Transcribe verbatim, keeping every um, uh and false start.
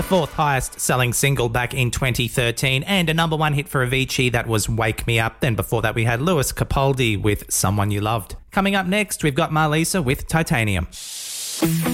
the fourth highest selling single back in twenty thirteen, and a number one hit for Avicii, that was Wake Me Up. Then before that we had Lewis Capaldi with Someone You Loved. Coming up next, we've got Marlisa with Titanium.